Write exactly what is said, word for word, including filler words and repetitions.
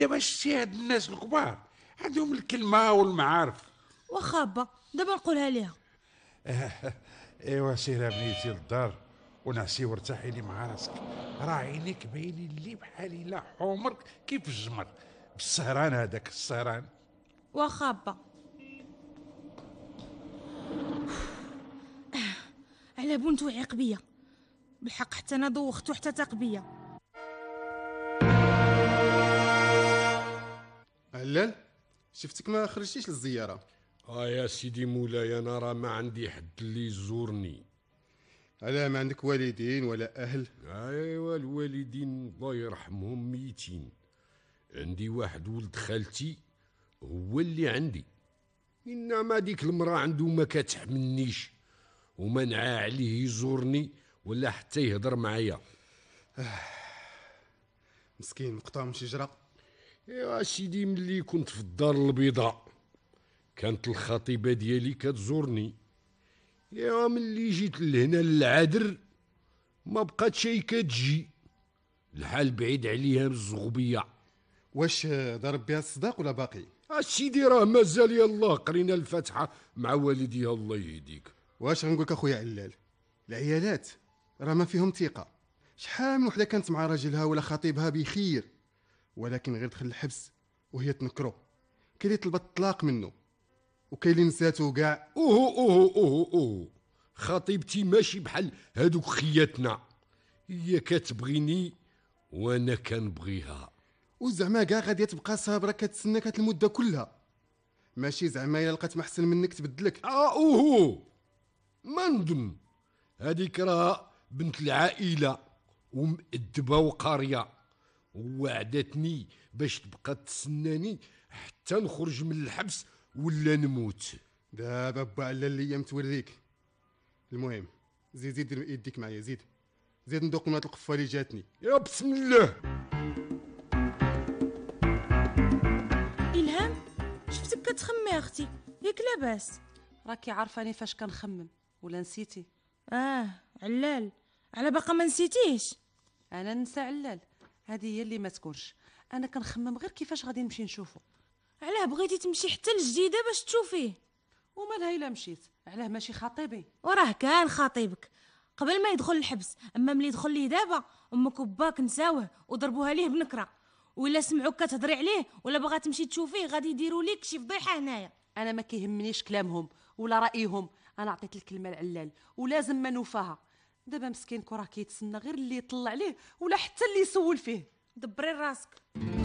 دابا شتي هاد الناس الكبار عندهم الكلمه والمعارف. واخا با دابا نقولها ليها. ايوا سير بنيتي للدار ونعسي وارتاحي لي مع راسك، راه عينيك باينين لي بحال الا حمر كيف الجمر، بالسهران هذاك السهران. واخا با. على بنت وعيق بيا بالحق، حتى انا دوختو حتى تاق بيا. علال شفتك ما خرجتيش للزياره. اه يا سيدي مولاي، انا راه ما عندي حد اللي يزورني. علاه ما عندك والدين ولا اهل؟ ايوا الوالدين الله يرحمهم ميتين. عندي واحد ولد خالتي هو اللي عندي، انما ديك المراه عنده ما كتحملنيش ومنعى عليه يزورني ولا حتى يهضر معايا. مسكين مقطوع من شجره. يا سيدي ملي كنت في الدار البيضاء كانت الخطيبه ديالي كتزورني، يا ملي جيت لهنا للعادر ما بقات شي كتجي، الحال بعيد عليها بالزغبيه. واش ضرب بها الصداق ولا باقي؟ السيدي راه مازال يلاه قرينا الفاتحه مع والديها الله يهديك. واش غنقولك اخويا علال، العيالات راه ما فيهم ثقه. شحال من وحده كانت مع راجلها ولا خطيبها بخير، ولكن غير دخل الحبس وهي تنكرو. كاين اللي طلبت الطلاق منه وكاين اللي نساتو كاع. اوه اوه اوه اوه خطيبتي ماشي بحال هادوك خياتنا، هي كتبغيني وانا كنبغيها، وزعما كاع غاديه تبقى صابره كتسناك هاد المده كلها، ماشي زعما الا لقات محسن منك تبدلك. اه اوه ما نظن، هذيك راه بنت العائله ومؤدبه وقاريه، ووعدتني باش تبقى تسناني حتى نخرج من الحبس ولا نموت. دابا با على الايام توريك. المهم زيد زيد يديك معايا، زيد زيد ندوق من هاد القفه اللي جاتني. يا بسم الله. الهام شفتك كتخمي اختي، ياك لاباس؟ راكي عارفاني فاش كنخمم ولا نسيتي؟ اه علال، على باقا ما نسيتيش؟ انا ننسى علال؟ هذه هي اللي ما تكونش. انا كنخمم غير كيفاش غادي نمشي نشوفو. علاه بغيتي تمشي حتى للجديده باش تشوفيه؟ ومالها الا مشيت، علاه ماشي خطيبي؟ وراه كان خطيبك قبل ما يدخل الحبس، اما ملي دخل ليه دابا امك وباك نساوه وضربوها ليه بنكره، ولا سمعوك كتهضري عليه ولا باغا تمشي تشوفيه غادي يديروا ليك شي فضيحه هنايا. انا ما كيهمنيش كلامهم ولا رايهم، انا عطيت الكلمه العلال ولازم ما نوفاها. دابا مسكين كره كيتسنى غير اللي يطلع عليه ولا حتى اللي يسول فيه. دبري راسك.